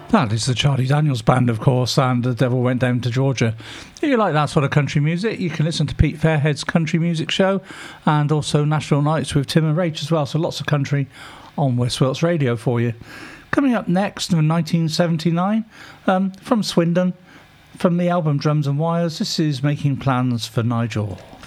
That is the Charlie Daniels Band, of course, and The Devil Went Down to Georgia. If you like that sort of country music, you can listen to Pete Fairhead's Country Music Show and also Nashville Nights with Tim and Rach as well. So lots of country on West Wilts Radio for you. Coming up next in 1979, from Swindon, from the album Drums and Wires, this is Making Plans for Nigel.